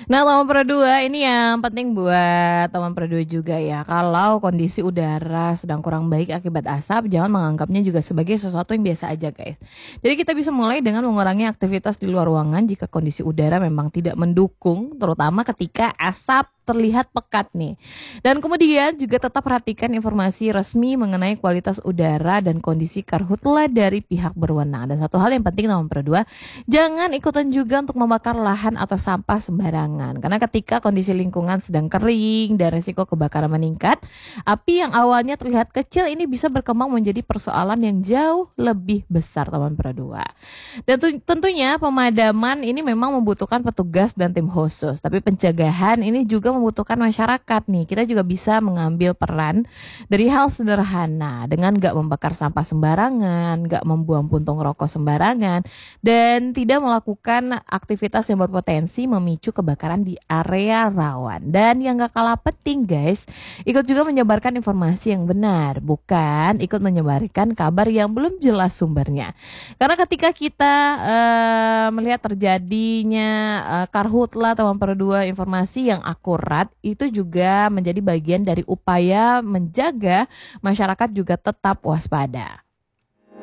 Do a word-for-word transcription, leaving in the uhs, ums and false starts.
Nah, teman Pro dua ini yang penting buat teman Pro dua juga ya. Kalau kondisi udara sedang kurang baik akibat asap, jangan menganggapnya juga sebagai sesuatu yang biasa aja, guys. Jadi kita bisa mulai dengan mengurangi aktivitas di luar ruangan jika kondisi udara memang tidak mendukung, terutama ketika asap terlihat pekat nih. Dan kemudian juga tetap perhatikan informasi resmi mengenai kualitas udara dan kondisi karhutla dari pihak berwenang. Dan satu hal yang penting teman Pro dua, jangan ikutan juga untuk membakar lahan atau sampah sembarangan. Karena ketika kondisi lingkungan sedang kering dan resiko kebakaran meningkat, api yang awalnya terlihat kecil ini bisa berkembang menjadi persoalan yang jauh lebih besar teman Pro dua. Dan tentunya pemadaman ini memang membutuhkan petugas dan tim khusus. Tapi pencegahan ini juga membutuhkan masyarakat nih. Kita juga bisa mengambil peran dari hal sederhana dengan gak membakar sampah sembarangan, gak membuang puntung rokok sembarangan, dan tidak melakukan aktivitas yang berpotensi memicu kebakaran di area rawan. Dan yang gak kalah penting guys, ikut juga menyebarkan informasi yang benar, bukan ikut menyebarkan kabar yang belum jelas sumbernya. Karena ketika kita uh, melihat terjadinya uh, karhutla atau memperoleh informasi yang akurat, itu juga menjadi bagian dari upaya menjaga masyarakat juga tetap waspada.